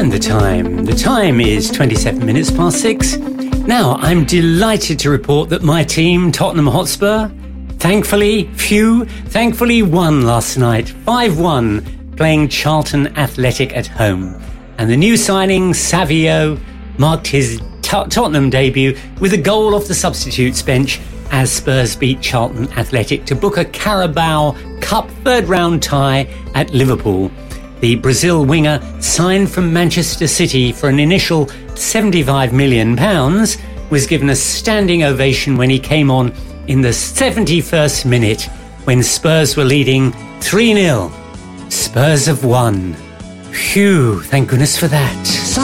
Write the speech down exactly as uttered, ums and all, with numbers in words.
And the time, the time is twenty-seven minutes past six. Now, I'm delighted to report that my team, Tottenham Hotspur, thankfully, phew, thankfully won last night, five one, playing Charlton Athletic at home. And the new signing, Savio, marked his t- Tottenham debut with a goal off the substitutes bench as Spurs beat Charlton Athletic to book a Carabao Cup third-round tie at Liverpool. The Brazil winger signed from Manchester City for an initial seventy-five million pounds, was given a standing ovation when he came on in the seventy-first minute when Spurs were leading three nil. Spurs have won. Phew, thank goodness for that.